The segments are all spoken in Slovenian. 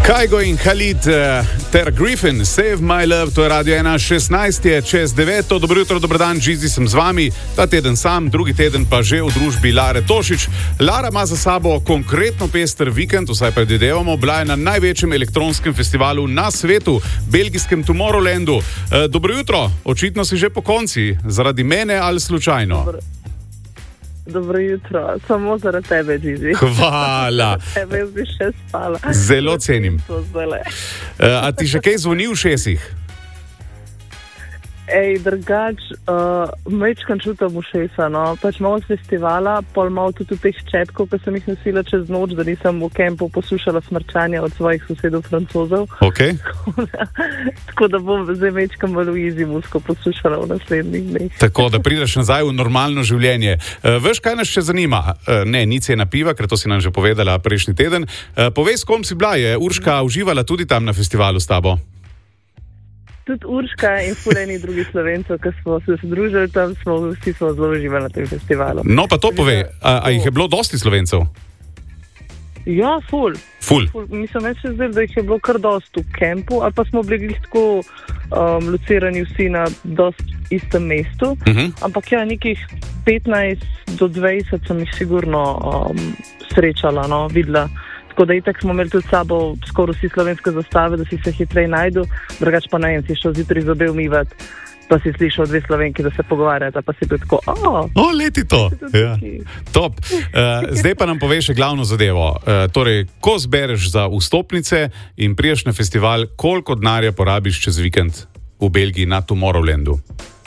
Kygo in Khalid ter Griffin, Save My Love, to je Radio 1, 16 je čez 9. Dobro jutro, dobro dan, Žizi sem z vami. Ta teden sam, drugi teden pa že v družbi Lare Tošič. Lara ima za sabo konkretno pester vikend, vsaj predvidevamo, bila je na največjem elektronskem festivalu na svetu, belgijskem Tomorrowlandu. Dobro jutro, očitno si že po konci, zaradi mene ali slučajno? Dobro jutro, samo zaradi tebe, Žizi. Hvala. Tebe jaz bi še spala. Zelo cenim. A ti še kaj zvoni v šesih? Drugač, mečkam čutam ušesa, no. Pač malo z festivala, pol malo tudi teh ščepkov, ki sem jih nosila čez noč, da nisem v kempu poslušala smrčanja od svojih sosedov Francozov. Ok. Tako da bom zdaj mečkam malo easy musko poslušala v naslednjih dneh. Tako, da prideš nazaj v normalno življenje. Veš, kaj nas še zanima? Ne, ni cena piva, ker to si nam že povedala prejšnji teden. Povej, s kom si bila, je Urška uživala tudi tam na festivalu s tabo? Tudi Urška in fulejni drugi Slovencev, ki smo se združili tam, vsi smo zelo uživali na tem festivalu. No, pa to povej, a jih je bilo dosti Slovencev? Ja, ful. Mislim, več se zdaj, da jih je bilo kar dosti v kempu, ali pa smo bili tako locirani vsi na dosti istem mestu, ampak ja, nekih 15 do 20 sem jih sigurno srečala, no, videla. Tako da itak smo imeli tudi s sabo skoraj vsi slovenske zastave, da si se hitreje najdu, drugač pa ne vem, si šel zjutraj zobe umivati, pa si slišal dve Slovenki, da se pogovarjata, pa si bil tako, leti to. Ja. Top. Zdaj pa nam poveš še glavno zadevo. Torej, ko zbereš za vstopnice in priješ na festival, koliko denarja porabiš čez vikend v Belgiji na Tomorrowlandu?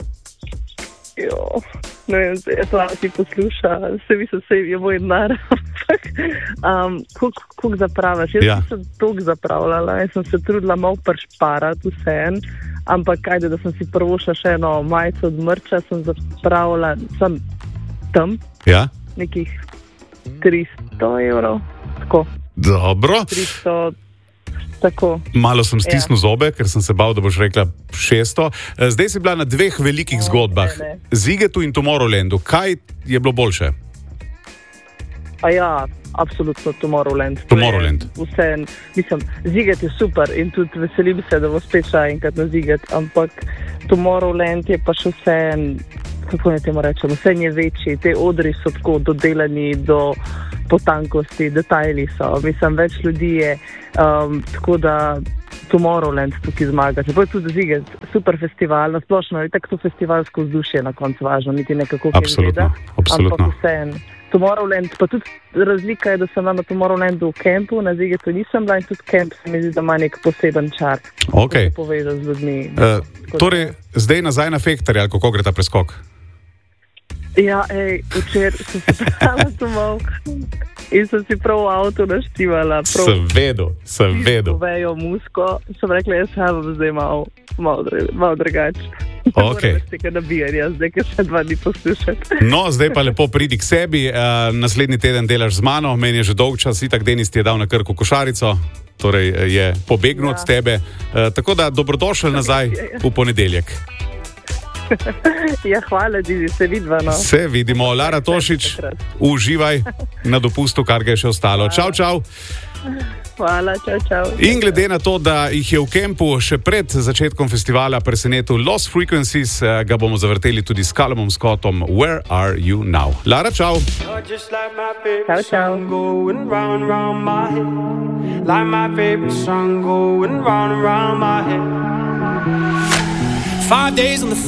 Ne vem, zdaj ti posluša, se je moj denar, ampak koliko zapravaš? Jaz sem toliko zapravljala, jaz sem se trudila malo prešparati vseen, ampak ajde, da sem si prvošla še eno majico od mrča, sem zapravila, sem tam, nekih 300 evrov, tako. Dobro. 300, tako. Malo sem stisnil zobe, ker sem se bal, da boš rekla 600. Zdaj si bila na dveh velikih zgodbah. Zigetu in Tomorrowlandu. Kaj je bilo boljše? Absolutno Tomorrowland. Tomorrowland. Mislim, Ziget je super in tudi veselim se, da bo spet šla enkrat na Ziget, ampak Tomorrowland je pa še kako ne temu rečem, vse je večji, te odri so tako dodelani do potankosti, detajli so, mislim, več ljudi je, tako da Tomorrowland tukaj zmaga. Čeprav je tudi Ziget, super festival, na splošno je tako festivalsko vzdušje na koncu važno, niti nekako kaj gleda, ampak vseeno. Tomorrowland, pa tudi razlika je, da sem na Tomorrowlandu v kempu, na Zigetu nisem bila in tudi kemp se mi zdi, da ima nek poseben čar. Ok. Da se poveže z ljudmi. Torej, zdaj nazaj na Fektorja, ali kako gre ta preskok? Ja, včeraj sem se prala domov in sem si prav v avtu naštivala. Sem vedel. Vejo musko, sem rekla, jaz bom zdaj malo drugače. Ok. Zdaj, ker še 2 dni poslušati. No, zdaj pa lepo pridi k sebi. Naslednji teden delaš z mano, meni je že dolg čas, itak Denis ti je dal na Krku košarico, torej je pobegnil od tebe. Tako da dobrodošel nazaj v ponedeljek. Ja, hvala, Žizi, se vidva, no. Se vidimo. Lara Tošič, uživaj na dopustu, kar ga je še ostalo. Čau, čau. Hvala, čau. In glede na to, da jih je v kempu še pred začetkom festivala presenetil Lost Frequencies, ga bomo zavrteli tudi s Callumom Scottom. Where are you now? Lara, čau. Čau. Like my favorite song going round and round my head. 5 days on the